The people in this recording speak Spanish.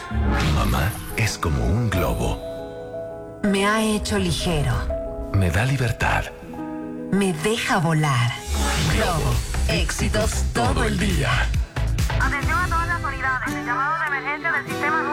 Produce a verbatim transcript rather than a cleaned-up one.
Mamá es como un globo. Me ha hecho ligero. Me da libertad. Me deja volar. Globo. Éxitos todo el día. Atención a todas las unidades. El llamado de emergencia del sistema